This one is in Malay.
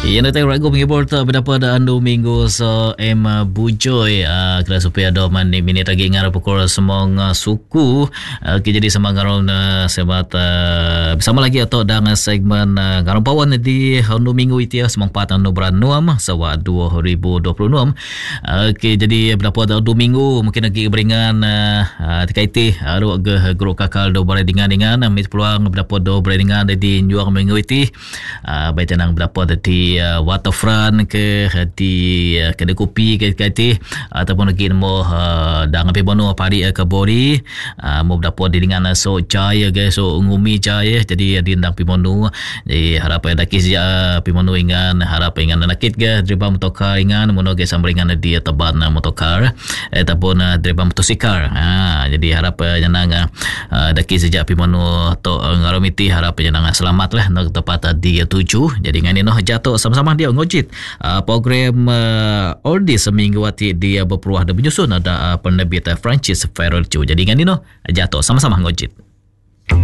Yang datang ragu menghibur tak berdapat ada ando minggu so bujoy kena supaya ada mani minit lagi ngarap pukul semang suku jadi sama ngaron sebat bersama lagi atau dengan segmen ngaron pawan di ando minggu itu semang 4 ando beranuam sawa 2026. Jadi berdapat ada 2 minggu mungkin lagi beringan terkait aru ke guru kakal do bare dengan mit peluang berdapat do bare dengan di juang minggu itu baik tenang berdapat di waterfront ke di kedai kopi ke ataupun lagi mau dengan pebonu pari ke bori mau dapat di dengan so jaya guys so ngumi jaya jadi di ndang pebonu jadi harap ada kisah pebonu ingan harap ingan nakit ke driba motocar ingan mono guys sambringan di teban motocar ataupun driba motosikal jadi harap jangan ada kisah pebonu to ngaromiti harap jangan selamat lah nak tepat di 7 jadi ngani noh jatuh sama-sama dia ngojit program Oldies seminggu wati dia berperuah dan menyusun ada penerbit Francis Ferrell Chu jadi ngani noh jatuh sama-sama ngojit.